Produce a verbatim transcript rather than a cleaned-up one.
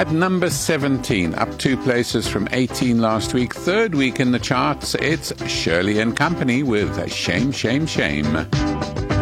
At number seventeen, up two places from eighteen last week, third week in the charts, it's Shirley and Company with Shame, Shame, Shame.